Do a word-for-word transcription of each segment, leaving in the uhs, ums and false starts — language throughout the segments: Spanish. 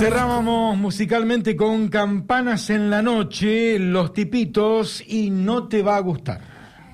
Cerrábamos musicalmente con Campanas en la Noche, Los Tipitos y No Te Va a Gustar.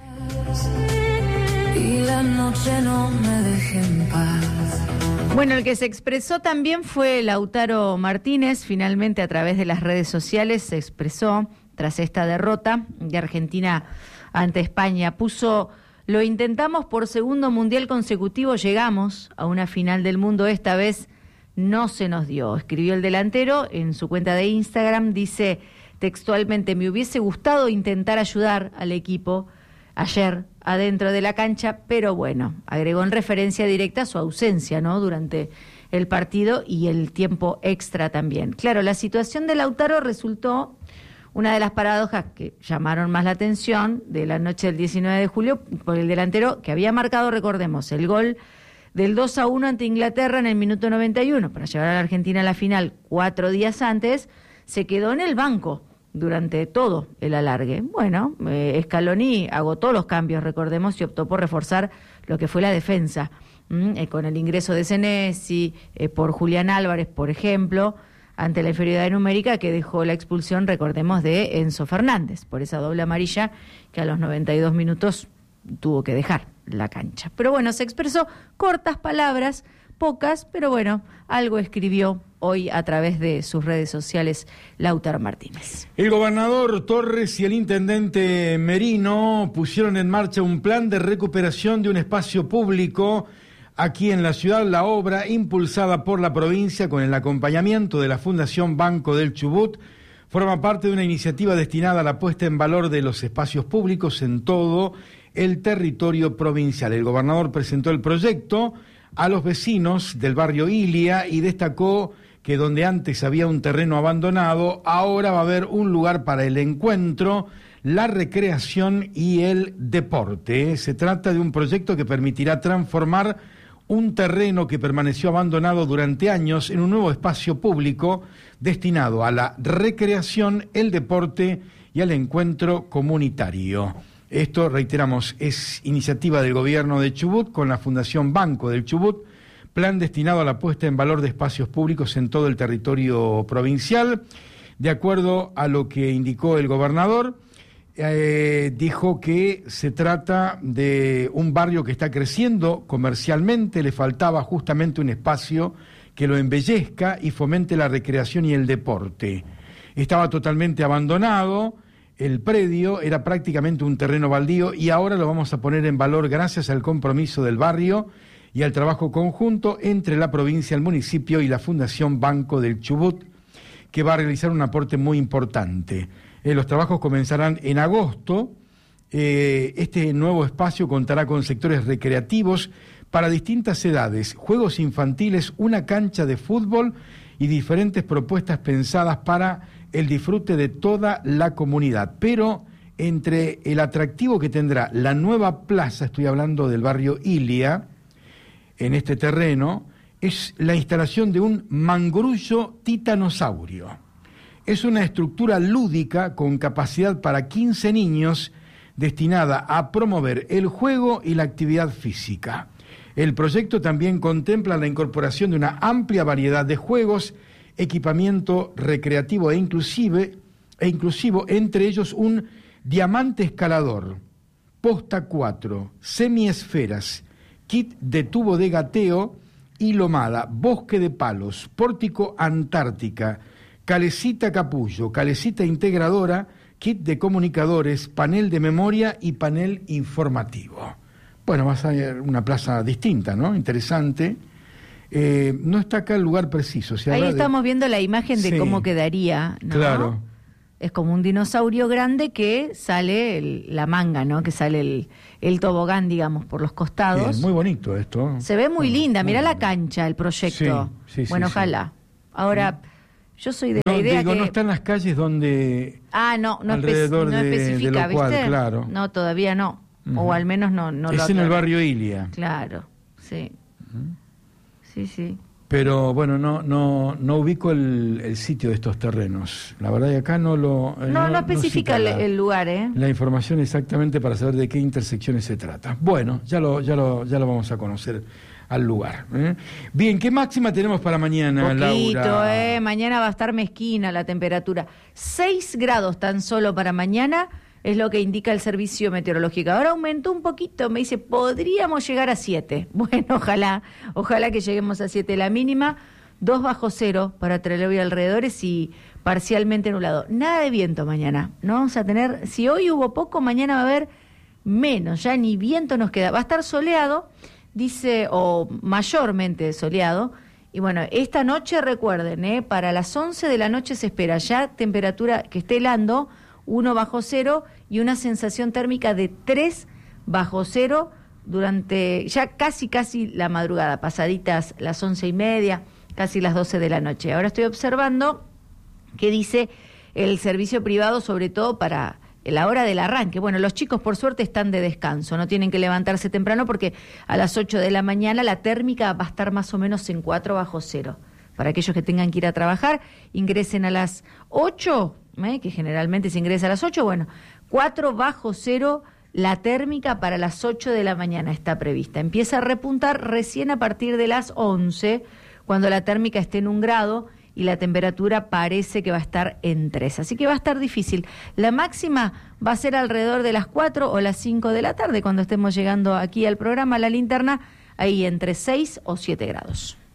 Y la noche no me deje en paz. Bueno, el que se expresó también fue Lautaro Martínez. Finalmente, a través de las redes sociales, se expresó tras esta derrota de Argentina ante España. Puso: lo intentamos por segundo mundial consecutivo, llegamos a una final del mundo, esta vez no se nos dio. Escribió el delantero en su cuenta de Instagram, dice textualmente: me hubiese gustado intentar ayudar al equipo ayer adentro de la cancha, pero bueno, agregó en referencia directa a su ausencia, ¿no?, durante el partido y el tiempo extra también. Claro, la situación de Lautaro resultó una de las paradojas que llamaron más la atención de la noche del diecinueve de julio, por el delantero que había marcado, recordemos, el gol del dos a uno ante Inglaterra en el minuto noventa y uno para llevar a la Argentina a la final cuatro días antes. Se quedó en el banco durante todo el alargue. Bueno, eh, Scaloni agotó los cambios, recordemos, y optó por reforzar lo que fue la defensa, ¿m? Eh, con el ingreso de Senesi, eh, por Julián Álvarez, por ejemplo, ante la inferioridad numérica que dejó la expulsión, recordemos, de Enzo Fernández, por esa doble amarilla que a los noventa y dos minutos tuvo que dejar la cancha. Pero bueno, se expresó, cortas palabras, pocas, pero bueno, algo escribió hoy a través de sus redes sociales Lautaro Martínez. El gobernador Torres y el intendente Merino pusieron en marcha un plan de recuperación de un espacio público aquí en la ciudad. La obra, impulsada por la provincia con el acompañamiento de la Fundación Banco del Chubut, forma parte de una iniciativa destinada a la puesta en valor de los espacios públicos en todo el territorio provincial. El gobernador presentó el proyecto a los vecinos del barrio Ilia y destacó que donde antes había un terreno abandonado, ahora va a haber un lugar para el encuentro, la recreación y el deporte. Se trata de un proyecto que permitirá transformar un terreno que permaneció abandonado durante años en un nuevo espacio público destinado a la recreación, el deporte y al encuentro comunitario. Esto, reiteramos, es iniciativa del gobierno de Chubut con la Fundación Banco del Chubut, plan destinado a la puesta en valor de espacios públicos en todo el territorio provincial. De acuerdo a lo que indicó el gobernador, eh, dijo que se trata de un barrio que está creciendo comercialmente, le faltaba justamente un espacio que lo embellezca y fomente la recreación y el deporte. Estaba totalmente abandonado. El predio era prácticamente un terreno baldío y ahora lo vamos a poner en valor gracias al compromiso del barrio y al trabajo conjunto entre la provincia, el municipio y la Fundación Banco del Chubut, que va a realizar un aporte muy importante. Eh, los trabajos comenzarán en agosto. Eh, este nuevo espacio contará con sectores recreativos para distintas edades, juegos infantiles, una cancha de fútbol y diferentes propuestas pensadas para el disfrute de toda la comunidad. Pero entre el atractivo que tendrá la nueva plaza, estoy hablando del barrio Ilia, en este terreno, es la instalación de un mangrullo titanosaurio. Es una estructura lúdica con capacidad para quince niños, destinada a promover el juego y la actividad física. El proyecto también contempla la incorporación de una amplia variedad de juegos, equipamiento recreativo e inclusive e inclusivo, entre ellos un diamante escalador, posta cuatro, semiesferas, kit de tubo de gateo y lomada, bosque de palos, pórtico antártica, calecita capullo, calecita integradora, kit de comunicadores, panel de memoria y panel informativo. Bueno, va a ser una plaza distinta, ¿no? Interesante. Eh, no está acá el lugar preciso. Se Ahí habla estamos de... viendo la imagen de sí, cómo quedaría, ¿no? Claro. Es como un dinosaurio grande que sale el, la manga, ¿no? Que sale el, el tobogán, digamos, por los costados. Bien, muy bonito esto. Se ve muy bueno, linda. muy Mirá lindo. la cancha, el proyecto. Sí, sí, bueno, sí, ojalá. sí. Ahora, yo soy de No, la idea digo, que... no están las calles donde... Ah, no, no, alrededor espe- no de- especifica, de lo cual, ¿viste? claro. No, todavía no. Uh-huh. O al menos no, no lo es en el aclara. barrio Ilia. Claro, sí. Uh-huh. Sí, sí. Pero bueno, no no no ubico el, el sitio de estos terrenos. La verdad que acá no lo... eh, No, no especifica cita el, la, el lugar, ¿eh? la información exactamente para saber de qué intersecciones se trata. Bueno, ya lo, ya lo, ya lo vamos a conocer al lugar. ¿eh? Bien, ¿qué máxima tenemos para mañana, Poquito, Laura? Eh, mañana va a estar mezquina la temperatura. seis grados tan solo para mañana es lo que indica el servicio meteorológico. Ahora aumentó un poquito, me dice, podríamos llegar a siete. Bueno, ojalá, ojalá que lleguemos a siete. La mínima, dos bajo cero para Trelew y alrededores y parcialmente nublado. Nada de viento mañana. No vamos a tener, si hoy hubo poco, mañana va a haber menos, ya ni viento nos queda. Va a estar soleado, dice, o mayormente soleado. Y bueno, esta noche recuerden, ¿eh? Para las once de la noche se espera ya temperatura que esté helando, uno bajo cero y una sensación térmica de tres bajo cero durante ya casi, casi la madrugada, pasaditas las once y media, casi las doce de la noche. Ahora estoy observando que dice el servicio privado, sobre todo para la hora del arranque. Bueno, los chicos por suerte están de descanso, no tienen que levantarse temprano porque a las ocho de la mañana la térmica va a estar más o menos en cuatro bajo cero. Para aquellos que tengan que ir a trabajar, ingresen a las ocho, ¿eh? Que generalmente se ingresa a las ocho, bueno, cuatro bajo cero la térmica para las ocho de la mañana está prevista. Empieza a repuntar recién a partir de las once, cuando la térmica esté en un grado y la temperatura parece que va a estar en tres. Así que va a estar difícil. La máxima va a ser alrededor de las cuatro o las cinco de la tarde, cuando estemos llegando aquí al programa La Linterna, ahí entre seis o siete grados.